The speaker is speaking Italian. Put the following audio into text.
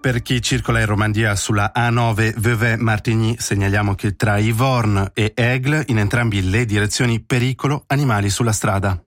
Per chi circola in Romandia sulla A9 Vevey-Martigny segnaliamo che tra Yvorne e Aigle, in entrambi le direzioni, pericolo animali sulla strada.